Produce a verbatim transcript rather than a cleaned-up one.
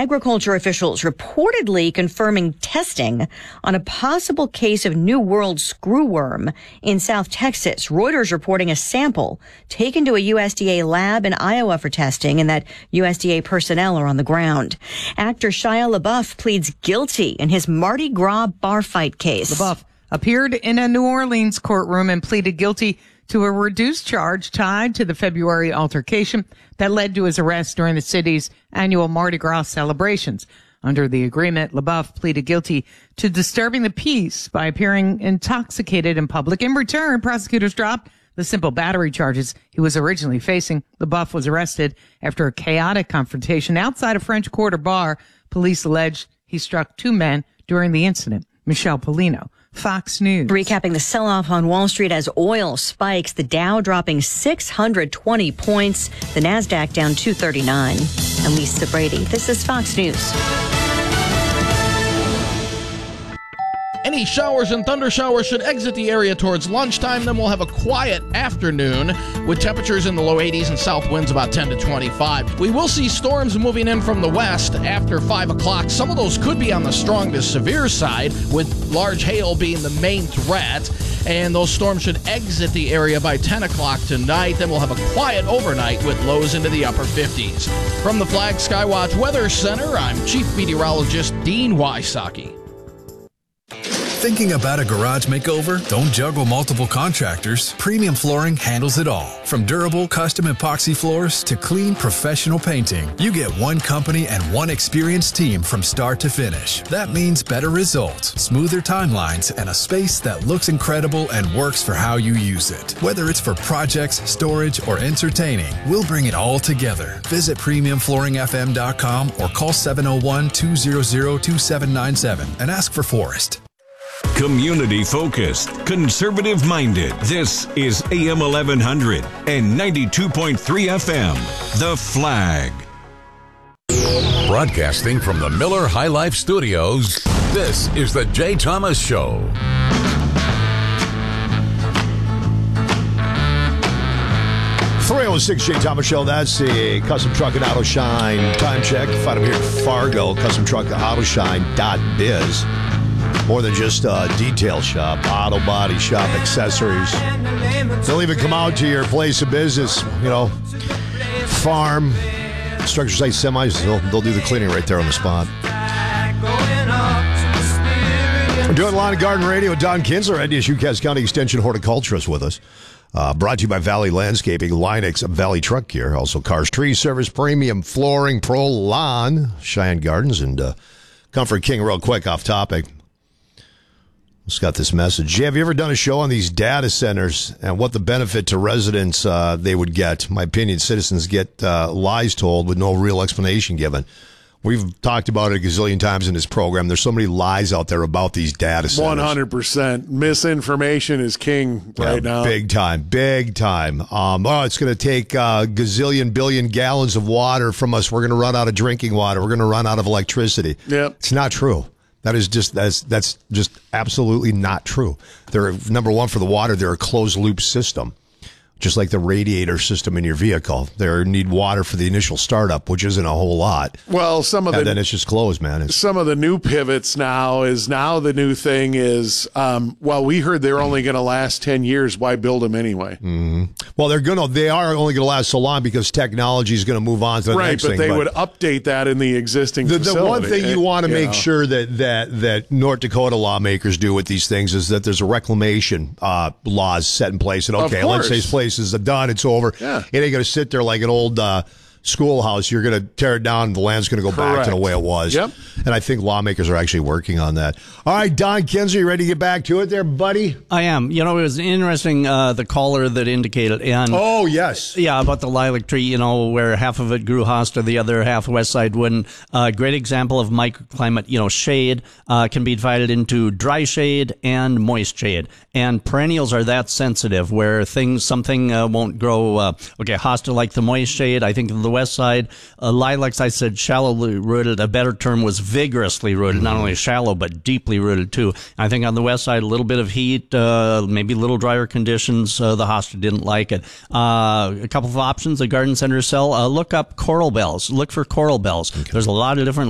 agriculture officials reportedly confirming testing on a possible case of New World screwworm in South Texas. Reuters reporting a sample taken to a U S D A lab in Iowa for testing, and that U S D A personnel are on the ground. Actor Shia LaBeouf pleads guilty in his Mardi Gras bar fight case. LaBeouf appeared in a New Orleans courtroom and pleaded guilty to a reduced charge tied to the February altercation that led to his arrest during the city's annual Mardi Gras celebrations. Under the agreement, LaBeouf pleaded guilty to disturbing the peace by appearing intoxicated in public. In return, prosecutors dropped the simple battery charges he was originally facing. LaBeouf was arrested after a chaotic confrontation outside a French Quarter bar. Police alleged he struck two men during the incident. Michelle Polino, Fox News. Recapping the sell-off on Wall Street as oil spikes, the Dow dropping six hundred twenty points, the NASDAQ down two thirty-nine. I'm Lisa Brady. This is Fox News. Any showers and thunder showers should exit the area towards lunchtime. Then we'll have a quiet afternoon with temperatures in the low eighties and south winds about ten to twenty-five. We will see storms moving in from the west after five o'clock. Some of those could be on the strong to severe side, with large hail being the main threat. And those storms should exit the area by ten o'clock tonight. Then we'll have a quiet overnight with lows into the upper fifties. From the Flag Skywatch Weather Center, I'm Chief Meteorologist Dean Wysocki. Thinking about a garage makeover? Don't juggle multiple contractors. Premium Flooring handles it all. From durable custom epoxy floors to clean professional painting, you get one company and one experienced team from start to finish. That means better results, smoother timelines, and a space that looks incredible and works for how you use it. Whether it's for projects, storage, or entertaining, we'll bring it all together. Visit premium flooring f m dot com or call seven oh one, two hundred, two seven nine seven and ask for Forrest. Community focused, conservative minded. This is A M eleven hundred and ninety-two point three F M. The Flag. Broadcasting from the Miller High Life Studios, this is the Jay Thomas Show. three oh six Jay Thomas Show. That's the Custom Truck and Auto Shine time check. Find them here at Fargo, custom truck auto shine dot biz. More than just a detail shop, auto body shop, accessories. They'll even come out to your place of business, you know, farm, structure site semis. They'll, they'll do the cleaning right there on the spot. We're doing Lawn and Garden Radio with Don Kinsler, N D S U Cass County Extension horticulturist with us. Uh, brought to you by Valley Landscaping, Linex, Valley Truck Gear. Also Cars Tree Service, Premium Flooring, Pro Lawn, Cheyenne Gardens, and uh, Comfort King. Real quick off topic. Just got this message. Jay, have you ever done a show on these data centers and what the benefit to residents uh, they would get? My opinion, citizens get uh, lies told with no real explanation given. We've talked about it a gazillion times in this program. There's so many lies out there about these data centers. one hundred percent. Misinformation is king right yeah, now. Big time. Big time. Um, oh, it's going to take a uh, gazillion billion gallons of water from us. We're going to run out of drinking water. We're going to run out of electricity. Yep. It's not true. That is just that's that's just absolutely not true. They're number one for the water. They're a closed loop system, just like the radiator system in your vehicle. They need water for the initial startup, which isn't a whole lot. Well, some of and the then it's just closed, man. It's, some of the new pivots now is now the new thing is um, well, we heard they're only going to last ten years. Why build them anyway? Mm-hmm. Well, they're gonna they are only going to last so long because technology is going to move on to the right, next but thing. They but would update that in the existing the, facility. The one thing you want to you make know. sure that, that that North Dakota lawmakers do with these things is that there's a reclamation uh, laws set in place. And okay, let's say this place is done, it's over. Yeah. It ain't going to sit there like an old uh, schoolhouse. You're going to tear it down and the land's going to go Correct. back to the way it was. Yep. And I think lawmakers are actually working on that. All right, Don Kinsler, you ready to get back to it there, buddy? I am. You know, it was interesting, uh, the caller that indicated. And oh, yes. Yeah, about the lilac tree, you know, where half of it grew hosta, the other half west side wooden. Uh, great example of microclimate, you know, shade uh, can be divided into dry shade and moist shade. And perennials are that sensitive where things, something uh, won't grow, uh, okay, hosta like the moist shade. I think the west side, uh, lilacs, I said shallowly rooted. A better term was vigorously rooted, mm-hmm. not only shallow, but deeply rooted too. I think on the west side, a little bit of heat, uh, maybe a little drier conditions. Uh, the hosta didn't like it. Uh, a couple of options the garden centers sell. Uh, look up coral bells. Look for coral bells. Okay. There's a lot of different